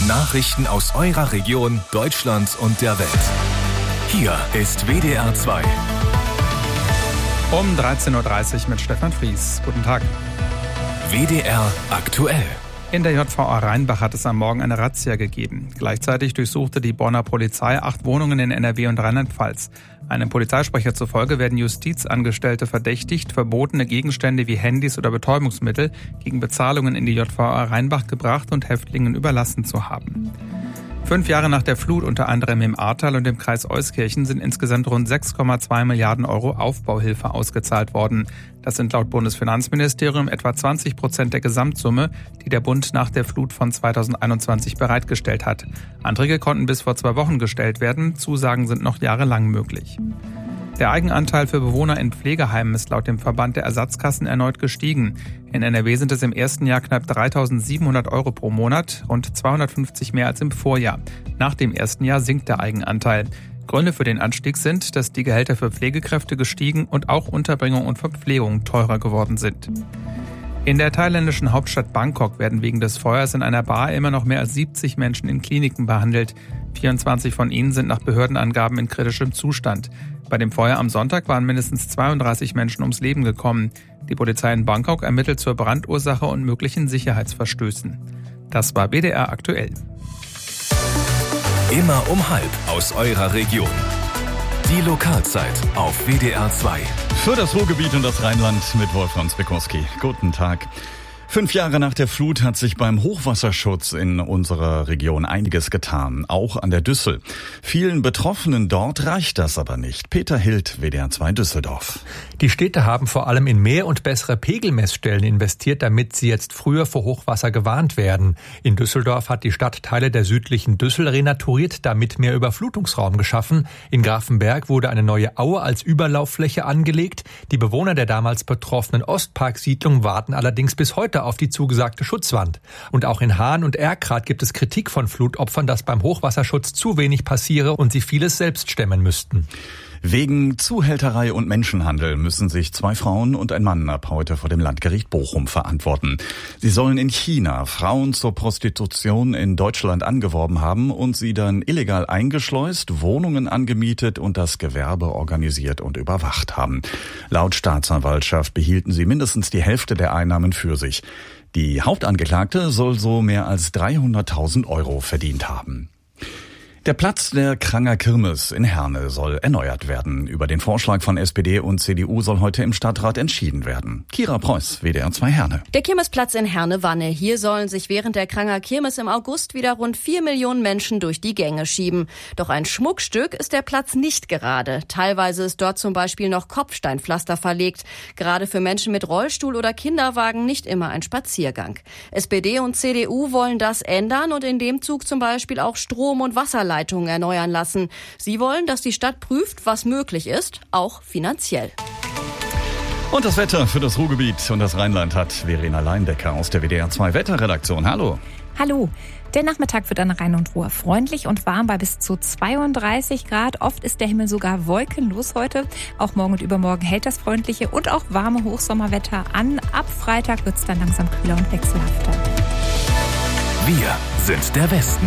Nachrichten aus eurer Region, Deutschland und der Welt. Hier ist WDR 2. Um 13.30 Uhr mit Stefan Fries. Guten Tag. WDR aktuell. In der JVA Rheinbach hat es am Morgen eine Razzia gegeben. Gleichzeitig durchsuchte die Bonner Polizei 8 Wohnungen in NRW und Rheinland-Pfalz. Einem Polizeisprecher zufolge werden Justizangestellte verdächtigt, verbotene Gegenstände wie Handys oder Betäubungsmittel gegen Bezahlungen in die JVA Rheinbach gebracht und Häftlingen überlassen zu haben. 5 Jahre nach der Flut, unter anderem im Ahrtal und im Kreis Euskirchen, sind insgesamt rund 6,2 Milliarden Euro Aufbauhilfe ausgezahlt worden. Das sind laut Bundesfinanzministerium etwa 20% der Gesamtsumme, die der Bund nach der Flut von 2021 bereitgestellt hat. Anträge konnten bis vor 2 Wochen gestellt werden. Zusagen sind noch jahrelang möglich. Der Eigenanteil für Bewohner in Pflegeheimen ist laut dem Verband der Ersatzkassen erneut gestiegen. In NRW sind es im ersten Jahr knapp 3.700 Euro pro Monat, rund 250 mehr als im Vorjahr. Nach dem ersten Jahr sinkt der Eigenanteil. Gründe für den Anstieg sind, dass die Gehälter für Pflegekräfte gestiegen und auch Unterbringung und Verpflegung teurer geworden sind. In der thailändischen Hauptstadt Bangkok werden wegen des Feuers in einer Bar immer noch mehr als 70 Menschen in Kliniken behandelt. 24 von ihnen sind nach Behördenangaben in kritischem Zustand. Bei dem Feuer am Sonntag waren mindestens 32 Menschen ums Leben gekommen. Die Polizei in Bangkok ermittelt zur Brandursache und möglichen Sicherheitsverstößen. Das war WDR aktuell. Immer um 12:30 aus eurer Region. Die Lokalzeit auf WDR 2. Für das Ruhrgebiet und das Rheinland mit Wolfram Zwickowski. Guten Tag. 5 Jahre nach der Flut hat sich beim Hochwasserschutz in unserer Region einiges getan, auch an der Düssel. Vielen Betroffenen dort reicht das aber nicht. Peter Hild, WDR 2 Düsseldorf. Die Städte haben vor allem in mehr und bessere Pegelmessstellen investiert, damit sie jetzt früher vor Hochwasser gewarnt werden. In Düsseldorf hat die Stadt Teile der südlichen Düssel renaturiert, damit mehr Überflutungsraum geschaffen. In Grafenberg wurde eine neue Aue als Überlauffläche angelegt. Die Bewohner der damals betroffenen Ostparksiedlung warten allerdings bis heute auf die zugesagte Schutzwand. Und auch in Hahn und Erkrath gibt es Kritik von Flutopfern, dass beim Hochwasserschutz zu wenig passiere und sie vieles selbst stemmen müssten. Wegen Zuhälterei und Menschenhandel müssen sich 2 Frauen und ein Mann ab heute vor dem Landgericht Bochum verantworten. Sie sollen in China Frauen zur Prostitution in Deutschland angeworben haben und sie dann illegal eingeschleust, Wohnungen angemietet und das Gewerbe organisiert und überwacht haben. Laut Staatsanwaltschaft behielten sie mindestens die Hälfte der Einnahmen für sich. Die Hauptangeklagte soll so mehr als 300.000 Euro verdient haben. Der Platz der Kranger Kirmes in Herne soll erneuert werden. Über den Vorschlag von SPD und CDU soll heute im Stadtrat entschieden werden. Kira Preuß, WDR 2 Herne. Der Kirmesplatz in Herne-Wanne. Hier sollen sich während der Kranger Kirmes im August wieder rund 4 Millionen Menschen durch die Gänge schieben. Doch ein Schmuckstück ist der Platz nicht gerade. Teilweise ist dort zum Beispiel noch Kopfsteinpflaster verlegt. Gerade für Menschen mit Rollstuhl oder Kinderwagen nicht immer ein Spaziergang. SPD und CDU wollen das ändern und in dem Zug zum Beispiel auch Strom- und Wasserleitungen erneuern lassen. Sie wollen, dass die Stadt prüft, was möglich ist, auch finanziell. Und das Wetter für das Ruhrgebiet und das Rheinland hat Verena Leindecker aus der WDR 2 Wetterredaktion. Hallo. Hallo. Der Nachmittag wird an Rhein und Ruhr freundlich und warm bei bis zu 32 Grad. Oft ist der Himmel sogar wolkenlos heute. Auch morgen und übermorgen hält das freundliche und auch warme Hochsommerwetter an. Ab Freitag wird es dann langsam kühler und wechselhafter. Wir sind der Westen.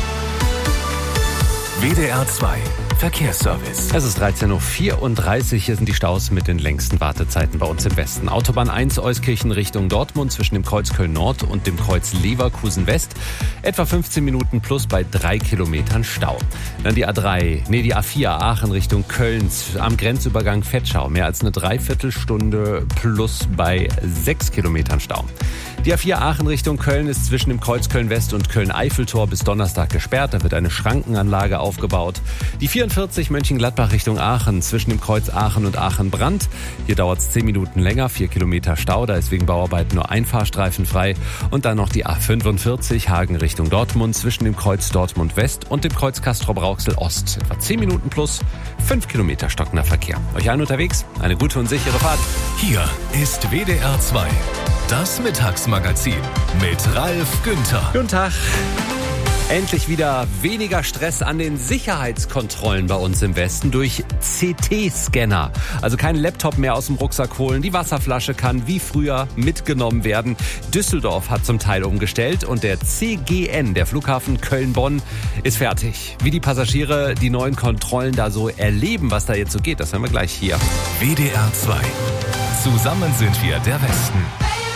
WDR 2 Verkehrsservice. Es ist 13.34 Uhr. Hier sind die Staus mit den längsten Wartezeiten bei uns im Westen. Autobahn 1 Euskirchen Richtung Dortmund zwischen dem Kreuz Köln-Nord und dem Kreuz Leverkusen-West. Etwa 15 Minuten plus bei 3 Kilometern Stau. Dann die A4 Aachen Richtung Köln am Grenzübergang Vetschau. Mehr als eine Dreiviertelstunde plus bei 6 Kilometern Stau. Die A4 Aachen Richtung Köln ist zwischen dem Kreuz Köln-West und Köln-Eiffeltor bis Donnerstag gesperrt. Da wird eine Schrankenanlage aufgebaut. Die 44 Mönchengladbach Richtung Aachen zwischen dem Kreuz Aachen und Aachen-Brand. Hier dauert es 10 Minuten länger, 4 Kilometer Stau. Da ist wegen Bauarbeiten nur ein Fahrstreifen frei. Und dann noch die A45 Hagen Richtung Dortmund zwischen dem Kreuz Dortmund-West und dem Kreuz Castrop-Rauxel-Ost. Etwa 10 Minuten plus 5 Kilometer stockender Verkehr. Euch allen unterwegs eine gute und sichere Fahrt. Hier ist WDR 2. Das Mittagsmagazin mit Ralf Günther. Guten Tag. Endlich wieder weniger Stress an den Sicherheitskontrollen bei uns im Westen durch CT-Scanner. Also kein Laptop mehr aus dem Rucksack holen. Die Wasserflasche kann wie früher mitgenommen werden. Düsseldorf hat zum Teil umgestellt und der CGN, der Flughafen Köln-Bonn, ist fertig. Wie die Passagiere die neuen Kontrollen da so erleben, was da jetzt so geht, das hören wir gleich hier. WDR 2. Zusammen sind wir der Westen.